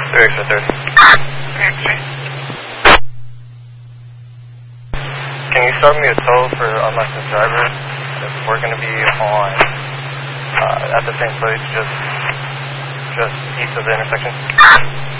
3X30. Can you start me a tow for unlicensed driver? We're going to be on at the same place, just east of the intersection.